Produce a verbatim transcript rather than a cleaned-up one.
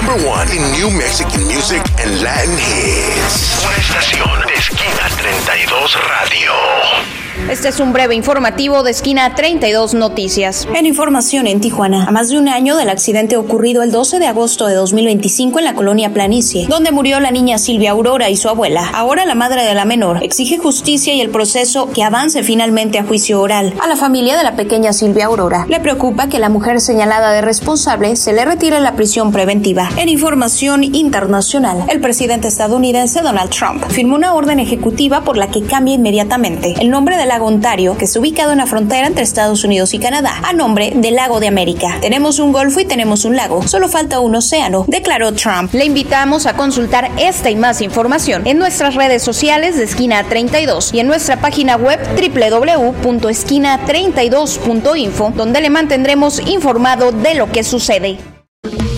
number one in New Mexican music and Latin hits. Una estación de Esquina treinta y dos Radio. Este es un breve informativo de Esquina treinta y dos Noticias. En información en Tijuana, a más de un año del accidente ocurrido el doce de agosto de dos mil veinticinco en la colonia Planicie, donde murió la niña Silvia Aurora y su abuela. Ahora la madre de la menor exige justicia y el proceso que avance finalmente a juicio oral. A la familia de la pequeña Silvia Aurora le preocupa que la mujer señalada de responsable se le retire la prisión preventiva. En información internacional, el presidente estadounidense Donald Trump firmó una orden ejecutiva por la que cambia inmediatamente el nombre del lago Ontario, que está ubicado en la frontera entre Estados Unidos y Canadá, a nombre del Lago de América. Tenemos un golfo y tenemos un lago, solo falta un océano, declaró Trump. Le invitamos a consultar esta y más información en nuestras redes sociales de Esquina treinta y dos y en nuestra página web doble u doble u doble u punto esquina treinta y dos punto info, donde le mantendremos informado de lo que sucede.